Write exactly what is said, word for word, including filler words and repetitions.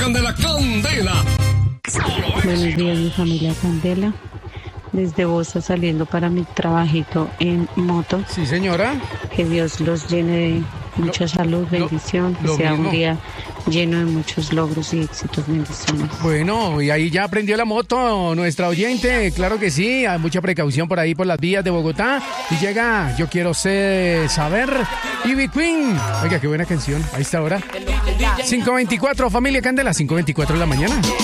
Candela, Candela. Buenos días, mi familia Candela. Desde Bosa saliendo para mi trabajito en moto. Sí, señora. Que Dios los llene de mucha Lo- salud, lo- bendición. Que lo sea mismo. un día lleno de muchos logros y éxitos, bendiciones. Bueno, y ahí ya aprendió la moto nuestra oyente, claro que sí, hay mucha precaución por ahí por las vías de Bogotá. Y llega Yo Quiero Ser Saber, Ivy Queen. Oiga, qué buena canción, a esta hora. cinco veinticuatro, familia Candela, cinco veinticuatro de la mañana.